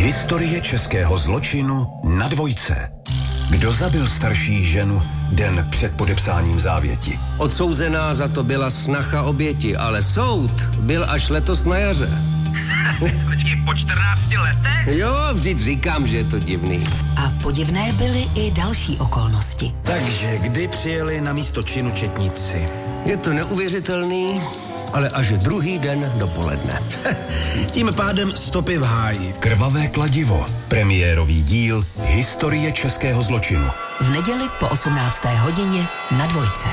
Historie českého zločinu na Dvojce. Kdo zabil starší ženu den před podepsáním závěti? Odsouzená za to byla snacha oběti, ale soud byl až letos na jaře. Počkej, po 14 letech? Jo, vždyť říkám, že je to divný. A podivné byly i další okolnosti. Takže kdy přijeli na místo činu četníci? Je to neuvěřitelný, ale až druhý den dopoledne. Tím pádem stopy v háji. Krvavé kladivo. Premiérový díl Historie českého zločinu. V neděli po 18. hodině na Dvojce.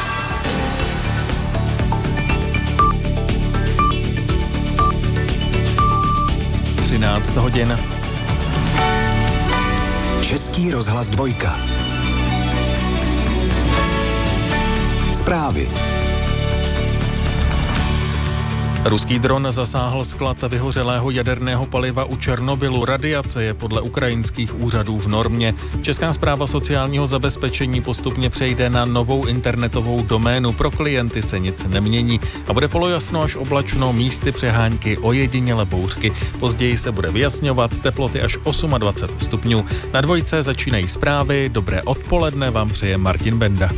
13 hodin. Český rozhlas Dvojka. Zprávy. Ruský dron zasáhl sklad vyhořelého jaderného paliva u Černobylu. Radiace je podle ukrajinských úřadů v normě. Česká správa sociálního zabezpečení postupně přejde na novou internetovou doménu. Pro klienty se nic nemění a bude polojasno až oblačno, místy přehánky, ojedinělé bouřky. Později se bude vyjasňovat, teploty až 28 stupňů. Na Dvojce začínají zprávy. Dobré odpoledne vám přeje Martin Benda.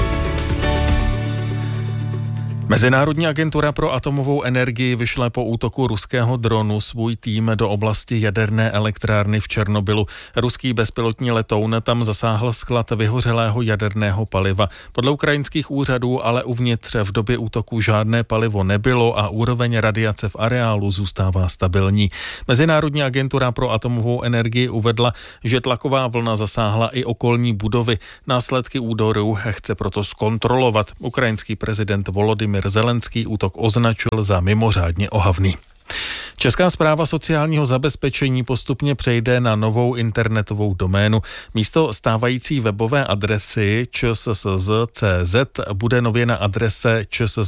Mezinárodní agentura pro atomovou energii vyšle po útoku ruského dronu svůj tým do oblasti jaderné elektrárny v Černobylu. Ruský bezpilotní letoun tam zasáhl sklad vyhořelého jaderného paliva. Podle ukrajinských úřadů ale uvnitř v době útoku žádné palivo nebylo a úroveň radiace v areálu zůstává stabilní. Mezinárodní agentura pro atomovou energii uvedla, že tlaková vlna zasáhla i okolní budovy. Následky úderu chce proto zkontrolovat. Ukrajinský prezident Volodymyr Zelenský útok označil za mimořádně ohavný. Česká správa sociálního zabezpečení postupně přejde na novou internetovou doménu. Místo stávající webové adresy čssz.cz bude nově na adrese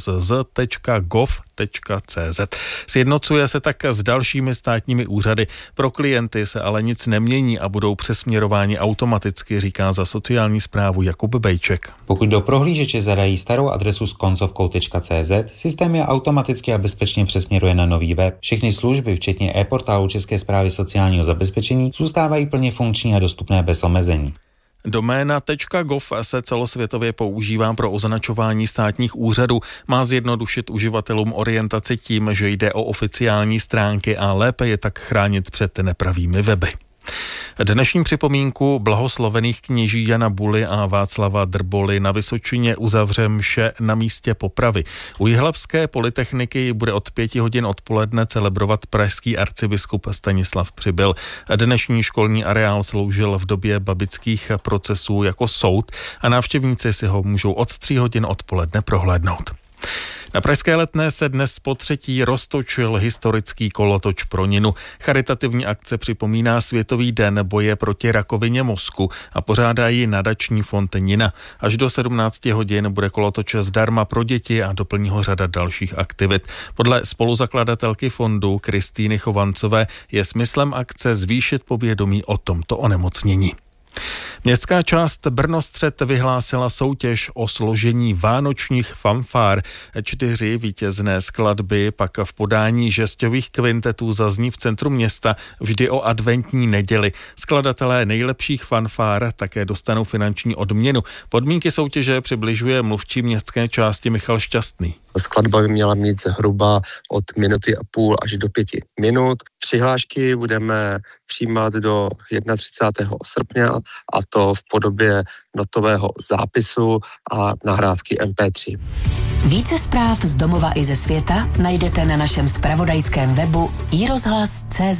čssz.gov.cz. Sjednocuje se tak s dalšími státními úřady. Pro klienty se ale nic nemění a budou přesměrováni automaticky, říká za sociální správu Jakub Bejček. Pokud do prohlížeče zadají starou adresu s koncovkou .cz, systém je automaticky a bezpečně přesměruje na nový web. Všechny služby, včetně e-portálu České správy sociálního zabezpečení, zůstávají plně funkční a dostupné bez omezení. Doména .gov se celosvětově používá pro označování státních úřadů. Má zjednodušit uživatelům orientaci tím, že jde o oficiální stránky a lépe je tak chránit před nepravými weby. Dnešní připomínku blahoslovených kněží Jana Buly a Václava Drboly na Vysočině uzavře mše na místě popravy. U Jihlavské polytechniky bude od 5 hodin odpoledne celebrovat pražský arcibiskup Stanislav Přibyl. Dnešní školní areál sloužil v době babických procesů jako soud a návštěvníci si ho můžou od 3 hodin odpoledne prohlédnout. Na pražské Letné se dnes potřetí roztočil historický kolotoč pro Ninu. Charitativní akce připomíná Světový den boje proti rakovině mozku a pořádá ji nadační fond Nina. Až do 17 hodin bude kolotoč zdarma pro děti a doplní ho řada dalších aktivit. Podle spoluzakladatelky fondu Kristýny Chovancové je smyslem akce zvýšit povědomí o tomto onemocnění. Městská část Brno-Střed vyhlásila soutěž o složení vánočních fanfár. 4 vítězné skladby pak v podání žesťových kvintetů zazní v centru města vždy o adventní neděli. Skladatelé nejlepších fanfár také dostanou finanční odměnu. Podmínky soutěže přibližuje mluvčí městské části Michal Šťastný. Skladba by měla mít zhruba od 1,5 minuty až do 5 minut. Přihlášky budeme přijímat do 31. srpna a to v podobě notového zápisu a nahrávky MP3. Více zpráv z domova i ze světa najdete na našem zpravodajském webu iRozhlas.cz.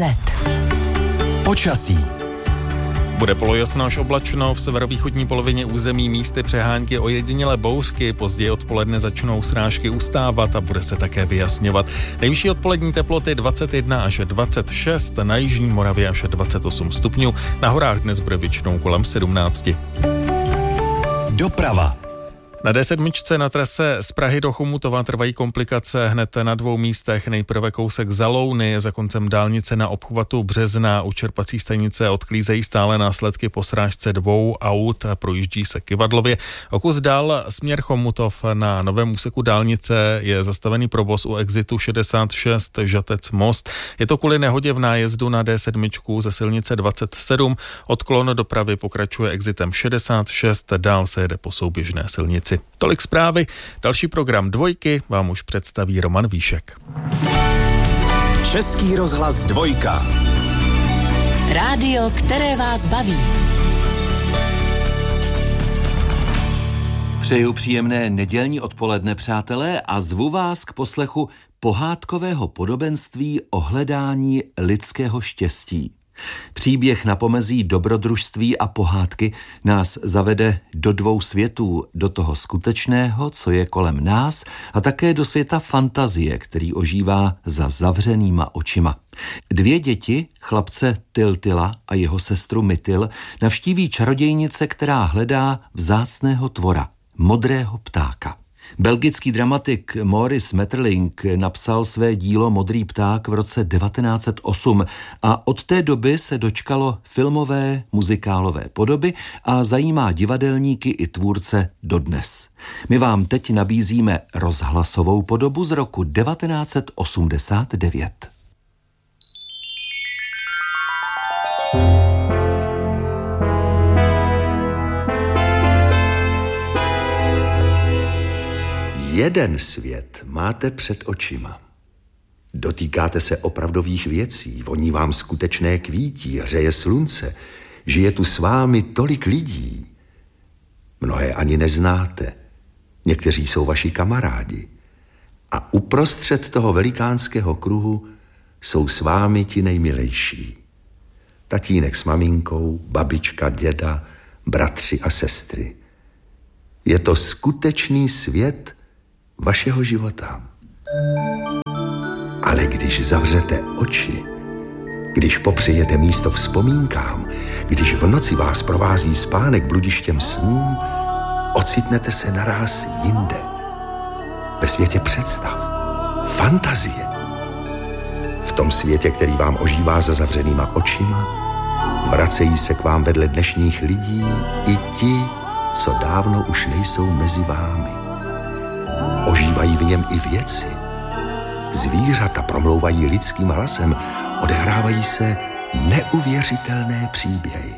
Počasí. Bude polojasno až oblačno, v severovýchodní polovině území místy přehánky ojedinělé bouřky, později odpoledne začnou srážky ustávat a bude se také vyjasňovat. Nejvyšší odpolední teploty 21 až 26, na jižní Moravě až 28 stupňů, na horách dnes bude většinou kolem 17. Doprava. Na D7 na trase z Prahy do Chomutova trvají komplikace hned na 2 místech. Nejprve kousek za Louny, za koncem dálnice na obchvatu Března. U čerpací stanice odklízejí stále následky po srážce 2 aut a projíždí se kyvadlově. O kus dál směr Chomutov na novém úseku dálnice je zastavený provoz u exitu 66 Žatec Most. Je to kvůli nehodě v nájezdu na D7 ze silnice 27. Odklon dopravy pokračuje exitem 66, dál se jede po souběžné silnici. Tolik zprávy. Další program Dvojky vám už představí Roman Víšek. Český rozhlas 2. Rádio, které vás baví. Přeju příjemné nedělní odpoledne, přátelé, a zvu vás k poslechu pohádkového podobenství o hledání lidského štěstí. Příběh na pomezí dobrodružství a pohádky nás zavede do 2 světů, do toho skutečného, co je kolem nás, a také do světa fantazie, který ožívá za zavřenýma očima. 2 děti, chlapce Tyltyla a jeho sestru Mytyl, navštíví čarodějnice, která hledá vzácného tvora, modrého ptáka. Belgický dramatik Maurice Maeterlinck napsal své dílo Modrý pták v roce 1908 a od té doby se dočkalo filmové, muzikálové podoby a zajímá divadelníky i tvůrce dodnes. My vám teď nabízíme rozhlasovou podobu z roku 1989. Jeden svět máte před očima. Dotýkáte se opravdových věcí, voní vám skutečné kvítí, hřeje slunce, žije tu s vámi tolik lidí. Mnohé ani neznáte, někteří jsou vaši kamarádi. A uprostřed toho velikánského kruhu jsou s vámi ti nejmilejší. Tatínek s maminkou, babička, děda, bratři a sestry. Je to skutečný svět vašeho života. Ale když zavřete oči, když popřejete místo vzpomínkám, když v noci vás provází spánek bludištěm snů, ocitnete se naráz jinde. Ve světě představ, fantazie. V tom světě, který vám ožívá za zavřenýma očima, vracejí se k vám vedle dnešních lidí i ti, co dávno už nejsou mezi vámi. Ožívají v něm i věci. Zvířata promlouvají lidským hlasem, odehrávají se neuvěřitelné příběhy.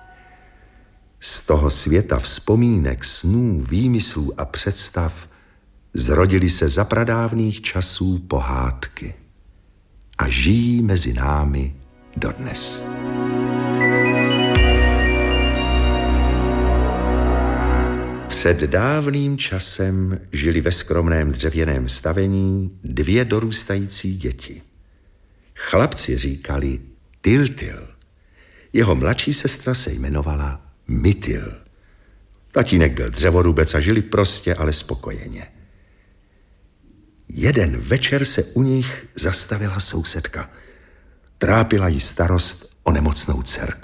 Z toho světa vzpomínek, snů, výmyslů a představ zrodily se za pradávných časů pohádky a žijí mezi námi dodnes. Před dávným časem žili ve skromném dřevěném stavení 2 dorůstající děti. Chlapci říkali Tyltyl. Jeho mladší sestra se jmenovala Mytyl. Tatínek byl dřevorubec a žili prostě, ale spokojeně. Jeden večer se u nich zastavila sousedka. Trápila jí starost o nemocnou dcerku.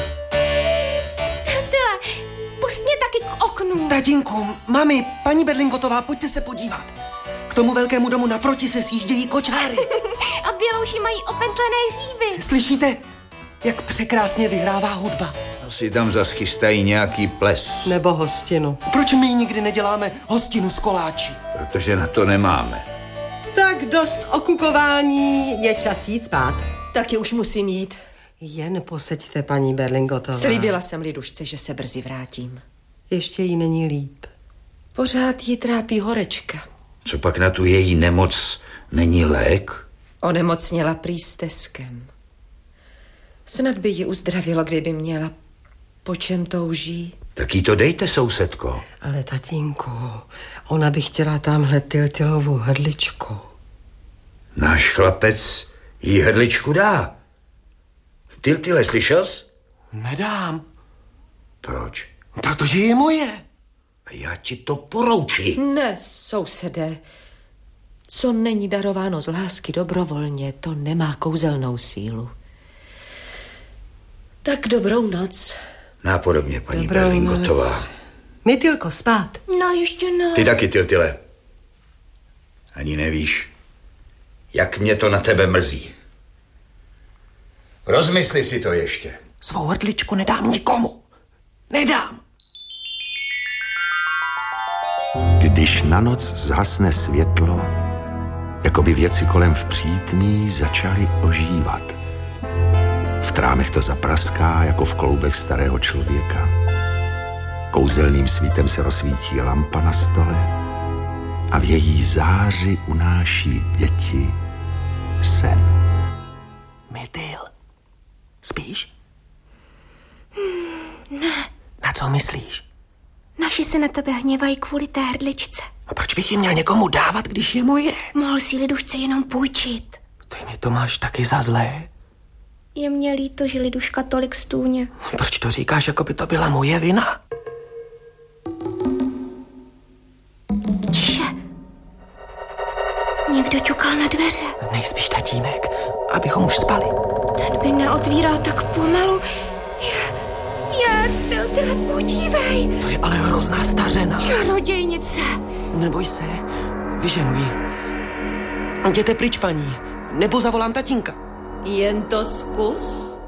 Tatínku, mami, paní Berlingotová, pojďte se podívat. K tomu velkému domu naproti se sjíždějí kočáry. A bělouši mají opentlené hřívy. Slyšíte, jak překrásně vyhrává hudba? Asi tam zas chystají nějaký ples. Nebo hostinu. Proč my nikdy neděláme hostinu z koláčí? Protože na to nemáme. Tak dost okukování, je čas jít spát. Taky už musím jít. Jen poseďte, paní Berlingotová. Slíbila jsem Lidušce, že se brzy vrátím. Ještě jí není líp. Pořád jí trápí horečka. Co pak na tu její nemoc není lék? Onemocněla prý steskem. Snad by ji uzdravilo, kdyby měla, po čem touží. Tak jí to dejte, sousedko. Ale tatínku, ona by chtěla tamhle Tyltylovu hrdličku. Náš chlapec jí hrdličku dá. Tyltyle, slyšel jsi? Nedám. Proč? Protože je moje. A já ti to poroučím. Ne, sousede. Co není darováno z lásky dobrovolně, to nemá kouzelnou sílu. Tak dobrou noc. Nápodobně, paní Berlingotová. Mytylko, spát. No, ještě ne. Ty taky, Tiltile. Ani nevíš, jak mě to na tebe mrzí. Rozmysli si to ještě. Svou hrdličku nedám nikomu. Nedám. Když na noc zhasne světlo, jako by věci kolem v přítmí začaly ožívat. V trámech to zapraská, jako v kloubech starého člověka. Kouzelným svítem se rozsvítí lampa na stole a v její záři unáší děti sen. Mytyl, spíš? Ne. Na co myslíš? Naši se na tebe hněvají kvůli té hrdličce. A proč bych ji měl někomu dávat, když je moje? Mohl si Lidušce jenom půjčit. Ty mi to máš taky za zlé. Je mě líto, že Liduška tolik stůně. Proč to říkáš, jako by to byla moje vina? Tiše. Někdo ťukal na dveře. Nejspíš tatínek, abychom už spali. Ten by neotvíral tak pomalu. Tiltile, podívej. To je ale hrozná stařena. Čarodějnice. Neboj se, vyženu ji. Jděte pryč, paní, nebo zavolám tatínka. Jen to zkus.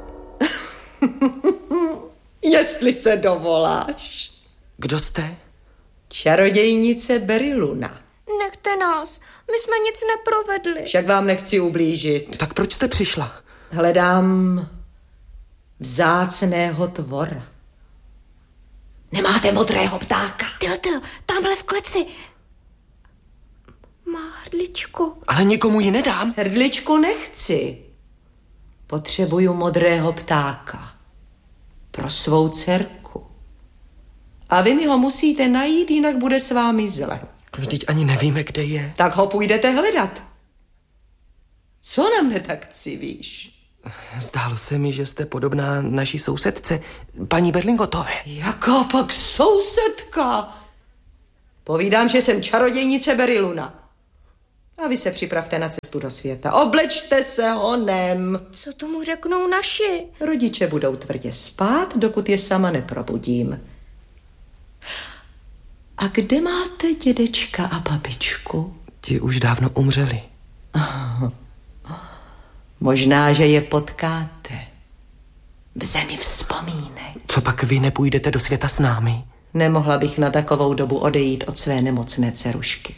Jestli se dovoláš. Kdo jste? Čarodějnice Beriluna. Nechte nás, my jsme nic neprovedli. Však vám nechci ublížit. Tak proč jste přišla? Hledám vzácného tvora. Nemáte modrého ptáka? Tiltil, tamhle v kleci. Má hrdličku. Ale nikomu ji nedám. Hrdličku nechci. Potřebuju modrého ptáka. Pro svou dcerku. A vy mi ho musíte najít, jinak bude s vámi zle. Vždyť ani nevíme, kde je. Tak ho půjdete hledat. Co na mne tak civíš? Zdálo se mi, že jste podobná naší sousedce, paní Berlingotové. Jaká pak sousedka? Povídám, že jsem čarodějnice Beriluna. A vy se připravte na cestu do světa. Oblečte se honem. Co tomu řeknou naši? Rodiče budou tvrdě spát, dokud je sama neprobudím. A kde máte dědečka a babičku? Ti už dávno umřeli. Možná, že je potkáte v zemi vzpomínek. Co pak vy nepůjdete do světa s námi? Nemohla bych na takovou dobu odejít od své nemocné dcerušky.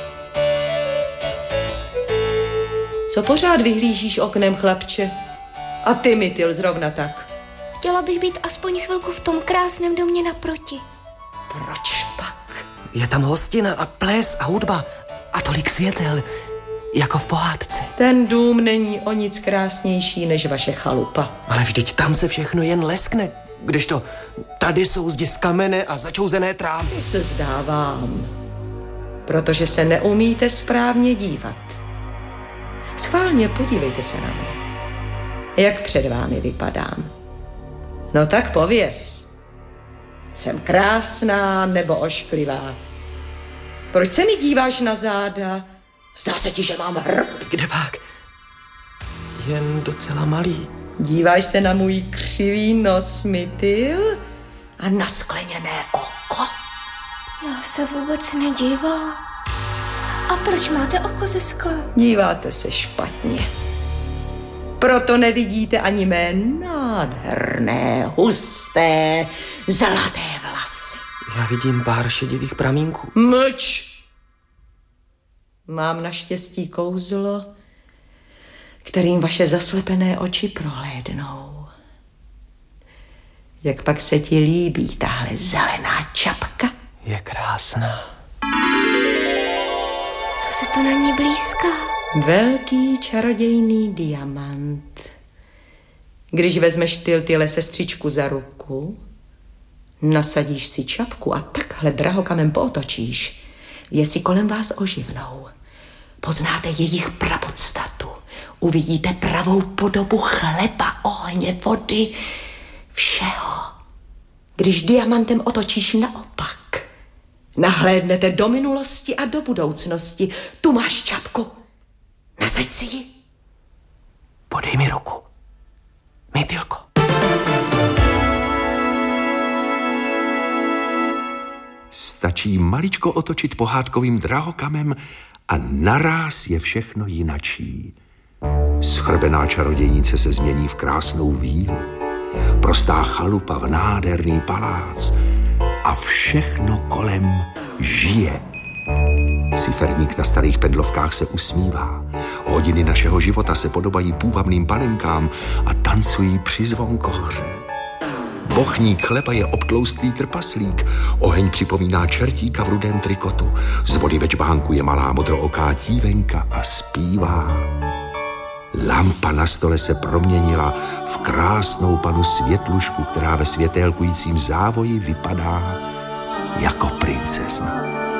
Co pořád vyhlížíš oknem, chlapče? A ty, Mytyl, zrovna tak. Chtěla bych být aspoň chvilku v tom krásném domě naproti. Proč pak? Je tam hostina a ples a hudba a tolik světel, jako v pohádce. Ten dům není o nic krásnější než vaše chalupa. Ale vždyť tam se všechno jen leskne, kdežto tady jsou zdi z kamene a začouzené trámy. To se zdávám, protože se neumíte správně dívat. Schválně podívejte se na mě. Jak před vámi vypadám? No tak pověz. Jsem krásná nebo ošklivá? Proč se mi díváš na záda? Zdá se ti, že mám hrb. Kde pak? Jen docela malý. Díváš se na můj křivý nos, Mytyl? A na skleněné oko? Já se vůbec nedívala. A proč máte oko ze skla? Díváte se špatně. Proto nevidíte ani mé nádherné, husté, zlaté vlasy. Já vidím pár šedivých pramínků. Mlč! Mám naštěstí kouzlo, kterým vaše zaslepené oči prohlédnou. Jak pak se ti líbí tahle zelená čapka? Je krásná. Co se to na ní blízká? Velký čarodějný diamant. Když vezmeš Tiltile sestřičku za ruku, nasadíš si čapku a takhle drahokamem pootočíš, věci kolem vás oživnou. Poznáte jejich prapodstatu. Uvidíte pravou podobu chleba, ohně, vody, všeho. Když diamantem otočíš naopak, nahlédnete do minulosti a do budoucnosti. Tu máš čapku. Nasaď si ji. Podej mi ruku. Mytylko. Stačí maličko otočit pohádkovým drahokamem a naráz je všechno jinačí. Schrbená čarodějnice se změní v krásnou vílu, prostá chalupa v nádherný palác a všechno kolem žije. Ciferník na starých pendlovkách se usmívá. Hodiny našeho života se podobají půvabným panenkám a tancují při zvonkohře. Bochník chleba je obtloustlý trpaslík, oheň připomíná čertíka v rudém trikotu, z vody ve čbánku je malá modrooká tívenka a zpívá. Lampa na stole se proměnila v krásnou panu Světlušku, která ve světélkujícím závoji vypadá jako princezna.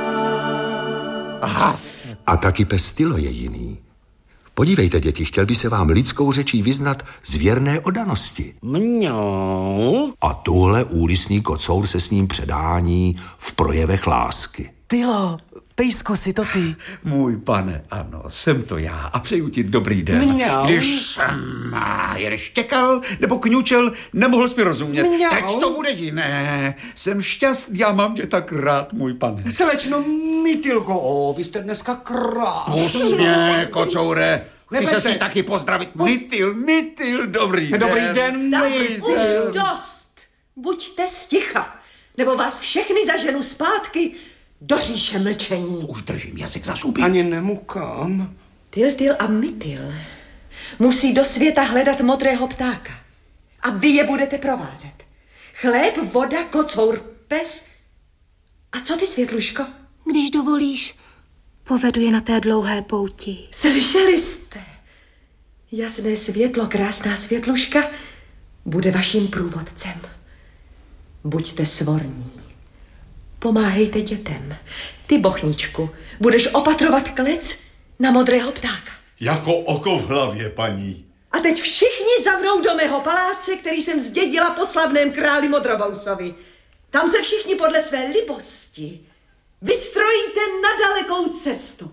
A taky pes Tylo je jiný. Podívejte, děti, chtěl by se vám lidskou řečí vyznat z věrné oddanosti. Mňau. A tuhle úlisný kocour se s ním předání v projevech lásky. Tylo, pejsku, si to ty. Můj pane, ano, jsem to já a přeju ti dobrý den. Mňau. Když jsem jen štěkal nebo kňučel, nemohl jsi mi rozumět. Mňau. Teď to bude jiné. Jsem šťastný, já mám tě tak rád, můj pane. Slečno Mytilko, vy jste dneska krásný. Pust mě, kocoure. Chci se si taky pozdravit. Mytil, dobrý den. Dobrý den, Mytil. Už dost. Buďte sticha, nebo vás všechny zaženu zpátky do říše mlčení. Už držím jazyk za zuby. Ani nemukám. Tyl a Mytil musí do světa hledat modrého ptáka. A vy je budete provázet. Chléb, voda, kocour, pes. A co ty, Světluško? Když dovolíš, povedu je na té dlouhé pouti. Slyšeli jste? Jasné světlo, krásná Světluška, bude vaším průvodcem. Buďte svorní. Pomáhejte dětem. Ty, Bochničku, budeš opatrovat klec na modrého ptáka. Jako oko v hlavě, paní. A teď všichni zavnou do mého paláce, který jsem zdědila po slavném králi Modrovousovi. Tam se všichni podle své libosti vystrojíte na dalekou cestu.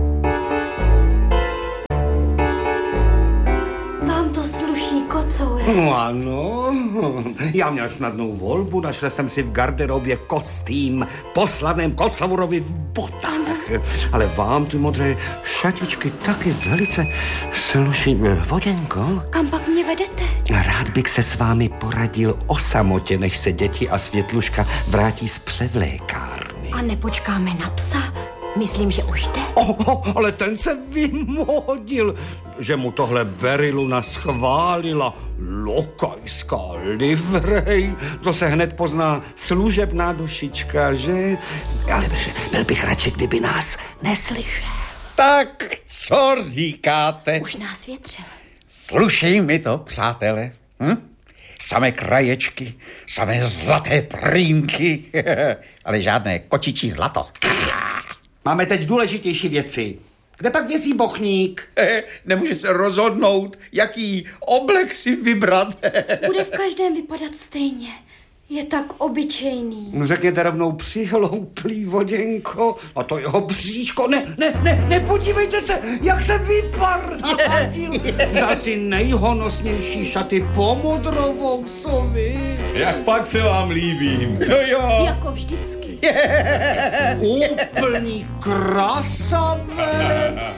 Vám to sluší, kocoure. No ano, já měl snadnou volbu, našel jsem si v garderobě kostým po slavném kocourovi v botách. Ale vám ty modré šatičky taky velice sluší. Voděnko? Kam pak mě vedete? Rád bych se s vámi poradil o samotě, než se děti a Světluška vrátí z převlékárny. A nepočkáme na psa? Myslím, že už jde. Ale ten se vymodil, že mu tohle Beriluna schválila lokajská livrej. To se hned pozná služebná dušička, že? Ale byl bych radši, kdyby nás neslyšel. Tak, co říkáte? Už nás větřil. Sluší mi to, přátelé. Samé kraječky, samé zlaté prýmky, ale žádné kočičí zlato. Máme teď důležitější věci. Kde pak vězí Bochník? Nemůže se rozhodnout, jaký oblek si vybrat. Bude v každém vypadat stejně. Je tak obyčejný. Řekněte rovnou přihlouplý, Voděnko. A to jeho bříško. Ne, podívejte se, jak se vypardil. Vzal si nejhonosnější šaty po Modrovousovi. Jak pak se vám líbím? No jo. Jako vždycky. Úplný krasavec.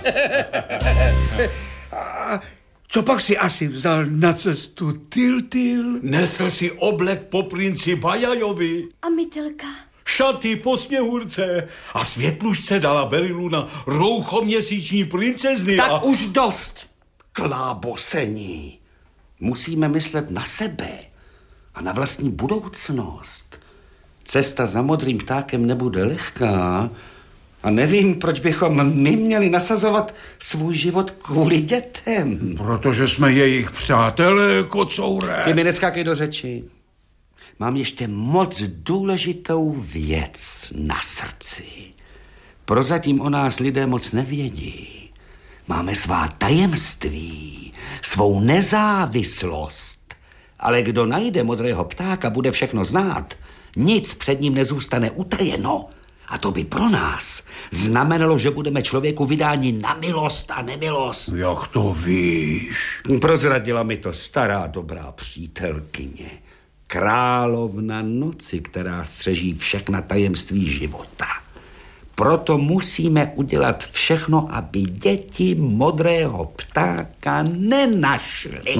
Co pak si asi vzal na cestu Tyl? Nesl si oblek po princi Bajajovi. A Mytilka? Šaty po Sněhurce. A Světlušce dala Beriluna rouchoměsíční princezny. Tak už dost klábosení. Musíme myslet na sebe a na vlastní budoucnost. Cesta za modrým ptákem nebude lehká. A nevím, proč bychom my měli nasazovat svůj život kvůli dětem. Protože jsme jejich přátelé, kocoure. Ty mi neskákej do řeči. Mám ještě moc důležitou věc na srdci. Prozatím o nás lidé moc nevědí. Máme svá tajemství, svou nezávislost. Ale kdo najde modrého ptáka, bude všechno znát. Nic před ním nezůstane utajeno. A to by pro nás znamenalo, že budeme člověku vydáni na milost a nemilost. Jak to víš? Prozradila mi to stará dobrá přítelkyně. královna noci, která střeží všechna tajemství života. Proto musíme udělat všechno, aby děti modrého ptáka nenašly.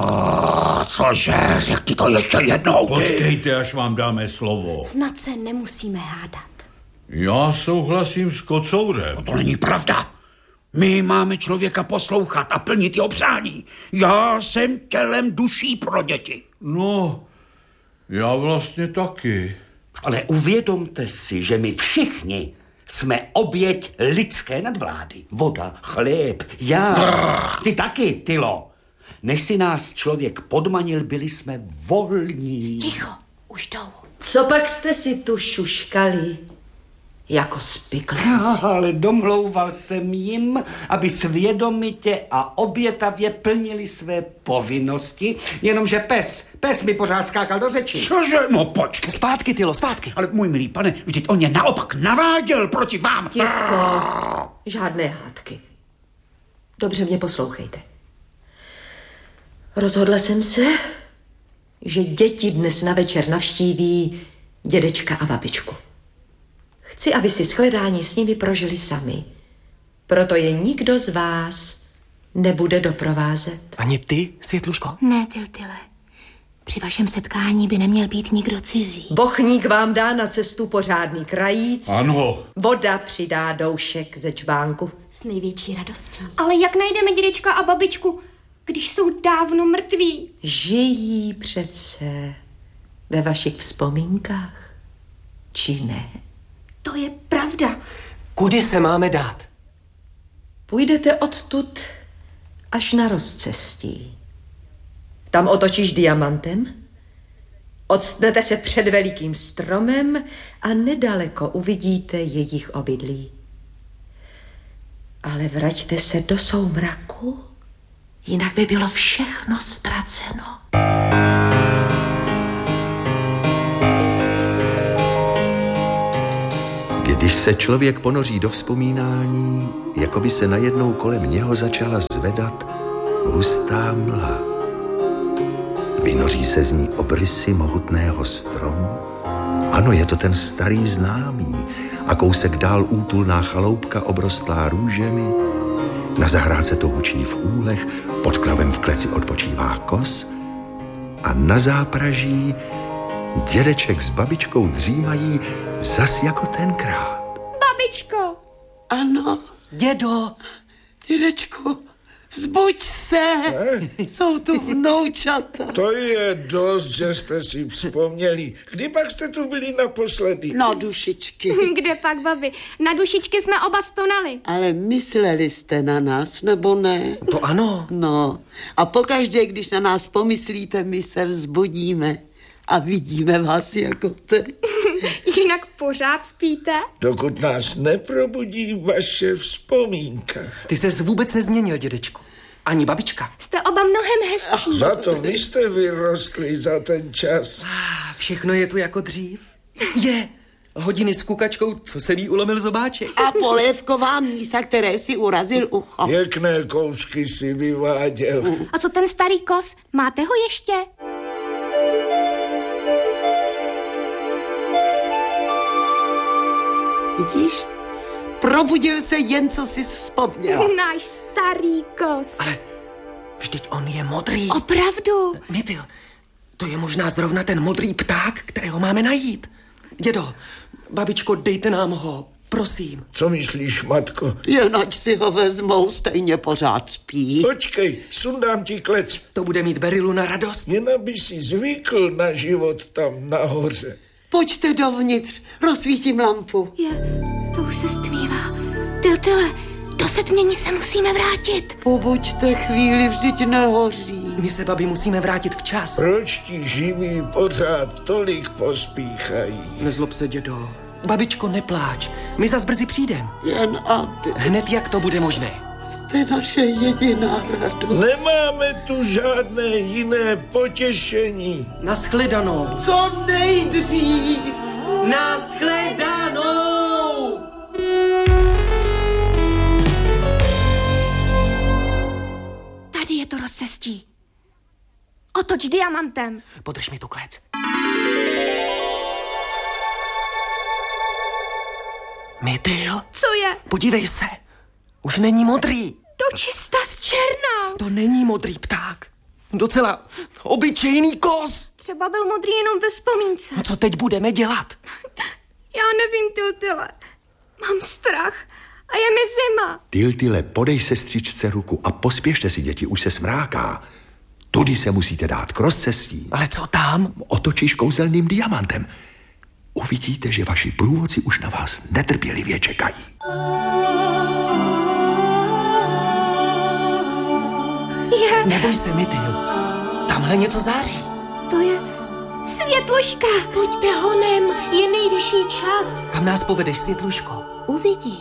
Cože? Řekni to ještě jednou. Počkejte, až vám dáme slovo. Snad se nemusíme hádat. Já souhlasím s kocourem. To není pravda. My máme člověka poslouchat a plnit jeho přání. Já jsem tělem duší pro děti. No, já vlastně taky. Ale uvědomte si, že my všichni jsme oběť lidské nadvlády. Voda, chléb, já, ty taky, Tylo. Než si nás člověk podmanil, byli jsme volní. Ticho, už jdou. Co pak jste si tu šuškali? Jako spiklenci. Ale domlouval jsem jim, aby svědomitě a obětavě plnili své povinnosti, jenomže pes mi pořád skákal do řeči. Cože? No počkej. Zpátky, Tylo, zpátky. Ale můj milý pane, vždyť on mě naopak naváděl proti vám. Ticho, žádné hádky. Dobře mě poslouchejte. Rozhodla jsem se, že děti dnes na večer navštíví dědečka a babičku. Chci, aby si shledání s nimi prožili sami. Proto je nikdo z vás nebude doprovázet. Ani ty, Světluško? Ne, Tyltyle. Při vašem setkání by neměl být nikdo cizí. Bochník vám dá na cestu pořádný krajíc. Ano. Voda přidá doušek ze čbánku. S největší radostí. Ale jak najdeme dědečka a babičku, když jsou dávno mrtví? Žijí přece ve vašich vzpomínkách, či ne? To je pravda. Kudy se máme dát? Půjdete odtud až na rozcestí. Tam otočíš diamantem, odstnete se před velikým stromem a nedaleko uvidíte jejich obydlí. Ale vraťte se do soumraku, jinak by bylo všechno ztraceno. Když se člověk ponoří do vzpomínání, jako by se najednou kolem něho začala zvedat hustá mlha. Vynoří se z ní obrysy mohutného stromu. Ano, je to ten starý známý a kousek dál útulná chaloupka obrostlá růžemi. Na zahrádce to hučí v úlech, pod klavem v kleci odpočívá kos a na zápraží dědeček s babičkou dřímají zas jako tenkrát. Babičko! Ano, dědo, dědečku, vzbuď se, jsou tu vnoučata. To je dost, že jste si vzpomněli. Kdy pak jste tu byli naposledy? Na dušičky. Kde pak, babi? Na dušičky jsme oba stonali. Ale mysleli jste na nás, nebo ne? To ano. No, a pokaždé, když na nás pomyslíte, my se vzbudíme a vidíme vás jako teď. Jinak pořád spíte? Dokud nás neprobudí vaše vzpomínka. Ty ses vůbec nezměnil, dědečku. Ani babička. Jste oba mnohem hezčí. Za to vy jste vyrostli za ten čas. Všechno je tu jako dřív. Je. Hodiny s kukačkou, co se jí ulomil zobáček. A polévková mísa, které si urazil ucho. Pěkné kousky si vyváděl. A co ten starý kos? Máte ho ještě? Vidíš? Probudil se jen, co jsi vzpomněla. Náš starý kos. Ale vždyť on je modrý. Opravdu? Mytyl, to je možná zrovna ten modrý pták, kterého máme najít. Dědo, babičko, dejte nám ho, prosím. Co myslíš, matko? Jen ať si ho vezmou, stejně pořád spí. Počkej, sundám ti klec. To bude mít Berilu na radost. Jen aby si zvykl na život tam nahoře. Pojďte dovnitř, rozsvítím lampu. To už se stmívá. Tyltyle, do setmění se musíme vrátit. Pobuďte chvíli, vždyť nehoří. My se, babi, musíme vrátit včas. Proč ti živí pořád tolik pospíchají? Nezlob se, dědo. Babičko, nepláč. My zas brzy přijdem. Jen aby. Hned jak to bude možné. Jste naše jediná radost. Nemáme tu žádné jiné potěšení. Nashledanou. Co nejdřív. Nashledanou. Tady je to rozcestí. Otoč diamantem. Podrž mi tu klec. Mytyl. Co je? Podívej se. Už není modrý. Dočista zčernal. To není modrý pták. Docela obyčejný kos. Třeba byl modrý jenom ve vzpomínce. No co teď budeme dělat? Já nevím, Tyltyle. Mám strach a je mi zima. Tyltyle, podej sestřičce ruku a pospěšte si, děti, už se smráká. Tudy se musíte dát k rozcestí. Ale co tam? Otočíš kouzelným diamantem. Uvidíte, že vaši průvodci už na vás netrpělivě čekají. Neboj se, Mytyl. Tamhle něco září. To je světluška. Pojďte honem, je nejvyšší čas. Kam nás povedeš, světluško? Uvidíš.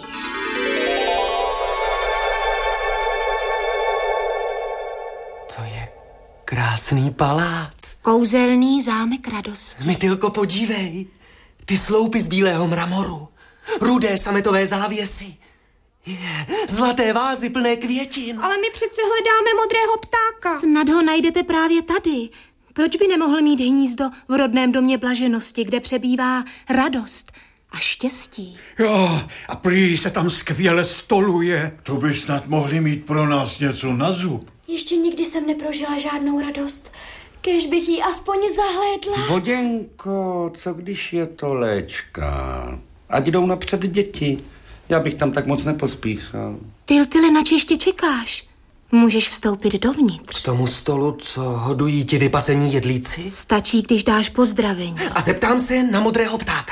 To je krásný palác. Kouzelný zámek radosti. Mytylko, podívej. Ty sloupy z bílého mramoru. Rudé sametové závěsy. Zlaté vázy plné květin. Ale my přece hledáme modrého ptáka. Snad ho najdete právě tady. Proč by nemohl mít hnízdo v rodném domě blaženosti, kde přebývá radost a štěstí? Jo, a prý se tam skvěle stoluje. To by snad mohli mít pro nás něco na zub. Ještě nikdy jsem neprožila žádnou radost. Kéž bych jí aspoň zahlédla. Voděnko, co když je to léčka? Ať jdou napřed děti. Já bych tam tak moc nepospíchal. Tyltyle, na ještě čekáš? Můžeš vstoupit dovnitř. K tomu stolu, co hodují ti vypasení jedlíci? Stačí, když dáš pozdravení. A zeptám se na modrého ptáka.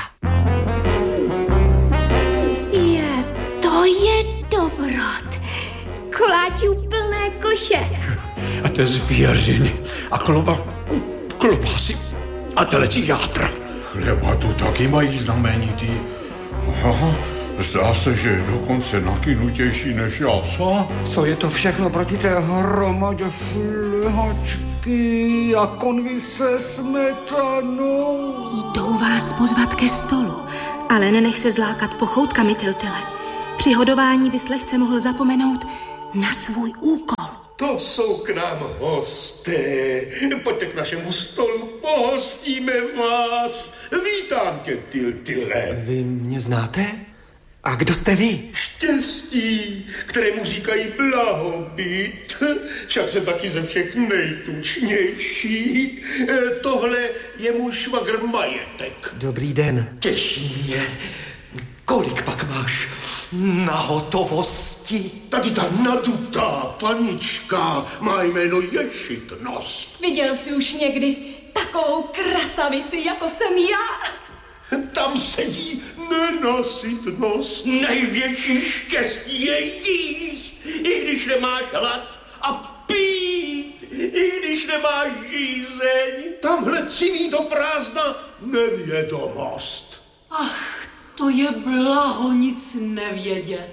To je dobrot. Koláčů plné koše. A to je zvěřiny. A klobásy. A telecí játra. Chleba tu taky mají znamenitý. Aha, zdá se, že je dokonce nakynutější než já sám. Co je to všechno proti té hromadě šlehačky a konvy se smetanou? Jdou vás pozvat ke stolu, ale nenech se zlákat pochoutkami, Tyltyle. Při hodování bys lehce mohl zapomenout na svůj úkol. To jsou k nám hosté. Pojďte k našemu stolu, pohostíme vás. Vítám tě, Tyltyle. Vy mě znáte? A kdo jste vy? Štěstí, kterému říkají blahobyt. Však jsem taky ze všech nejtučnější. Tohle je můj švagr Majetek. Dobrý den. Těší mě. Kolik pak máš na hotovosti? Tady ta nadutá panička má jméno Ješitnost. Viděl jsi už někdy takovou krasavici, jako jsem já? Tam sedí nenasytnost. Největší štěstí je jíst, i když nemáš hlad, a pít, i když nemáš žízeň. Tamhle civí do prázdna nevědomost. Ach, to je blaho nic nevědět.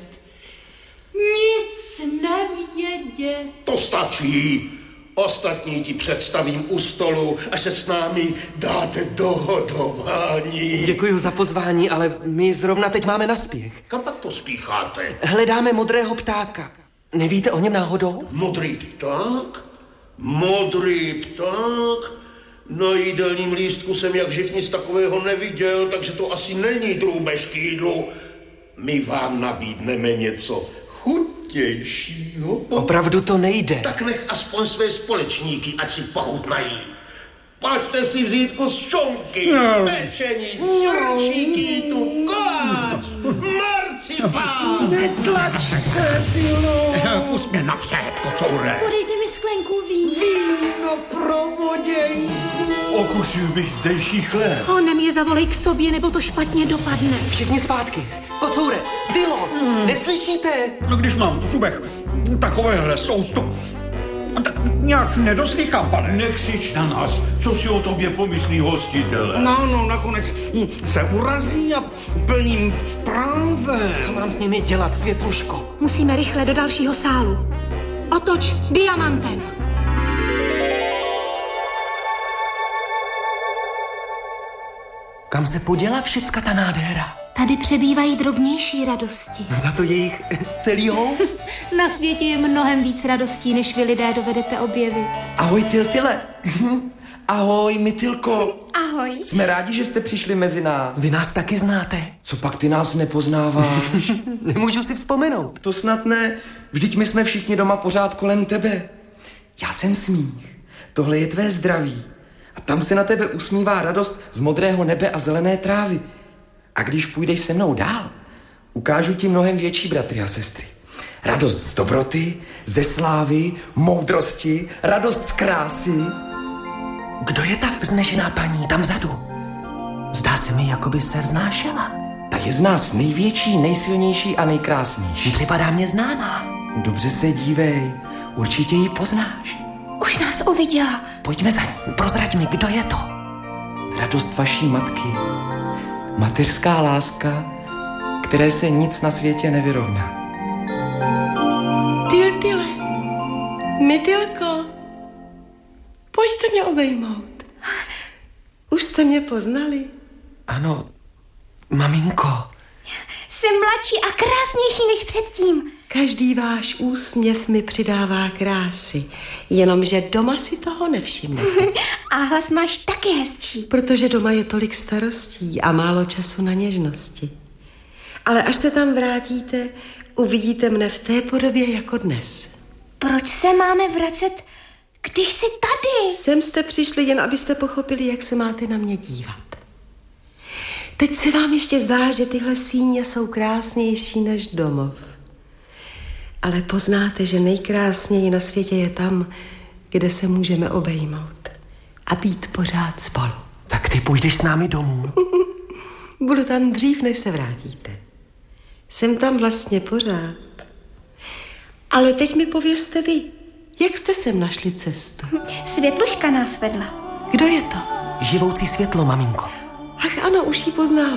Nic nevědět. To stačí. Ostatní ti představím u stolu, až se s námi dáte do hodování. Děkuji za pozvání, ale my zrovna teď máme naspěch. Kam pak pospícháte? Hledáme modrého ptáka. Nevíte o něm náhodou? Modrý pták? Modrý pták? Na jídelním lístku jsem jak živ nic takového neviděl, takže to asi není drůbež k jídlu. My vám nabídneme něco chutějšího. Opravdu to nejde. Tak nech aspoň své společníky, ať si pochutnají. Pojďte si vzít kus šunky, pečení, srčíky, tu koláč, marcipán. Netlač se, Tylo. Pust mě napřed, kocoure. Podejte mi sklenku vína. Víno pro Voděnku. Okusil bych zdejší chléb. Honem je zavolej k sobě, nebo to špatně dopadne. Všichni zpátky. Kocoure, Dylo, neslyšíte? No když mám v zubech takovéhle soustup, tak nějak nedoslýchám, pane. Nekřič na nás, co si o tobě pomyslí hostitele. No, nakonec se urazí a plním právem. Co mám s nimi dělat, Světluško? Musíme rychle do dalšího sálu. Otoč diamantem. Kam se poděla všecka ta nádhera? Tady přebývají drobnější radosti. Za to je jich celý houf. Na světě je mnohem víc radostí, než vy lidé dovedete objevit. Ahoj, Tiltile. Ahoj, Mytilko. Ahoj. Jsme rádi, že jste přišli mezi nás. Vy nás taky znáte. Co pak ty nás nepoznáváš? Nemůžu si vzpomenout. To snad ne. Vždyť my jsme všichni doma pořád kolem tebe. Já jsem Smích. Tohle je tvé zdraví. A tam se na tebe usmívá radost z modrého nebe a zelené trávy. A když půjdeš se mnou dál, ukážu ti mnohem větší bratry a sestry. Radost z dobroty, ze slávy, moudrosti, radost z krásy. Kdo je ta vznešená paní tam vzadu? Zdá se mi, jako by se vznášela. Ta je z nás největší, nejsilnější a nejkrásnější. Připadá mě známá. Dobře se dívej, určitě ji poznáš. Už nás uviděla. Pojďme za ní, prozrať mi, kdo je to. Radost vaší matky. Mateřská láska, které se nic na světě nevyrovná. Tiltile, Mytilko, pojďte mě obejmout. Už jste mě poznali? Ano, maminko. Jsem mladší a krásnější než předtím. Každý váš úsměv mi přidává krásy, jenomže doma si toho nevšimnete. A hlas máš taky hezčí. Protože doma je tolik starostí a málo času na něžnosti. Ale až se tam vrátíte, uvidíte mne v té podobě jako dnes. Proč se máme vracet, když jsi tady? Sem jste přišli jen, abyste pochopili, jak se máte na mě dívat. Teď se vám ještě zdá, že tyhle síně jsou krásnější než domov. Ale poznáte, že nejkrásněji na světě je tam, kde se můžeme obejmout a být pořád spolu. Tak ty půjdeš s námi domů. Budu tam dřív, než se vrátíte. Jsem tam vlastně pořád. Ale teď mi povězte vy, jak jste sem našli cestu? Světluška nás vedla. Kdo je to? Živoucí světlo, maminko. Ach ano, už ji poznám.